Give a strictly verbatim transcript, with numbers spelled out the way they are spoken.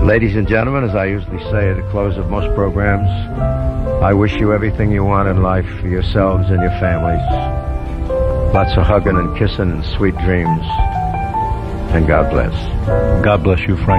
Ladies and gentlemen, as I usually say at the close of most programs, I wish you everything you want in life for yourselves and your families. Lots of hugging and kissing and sweet dreams. And God bless. God bless you, Frank.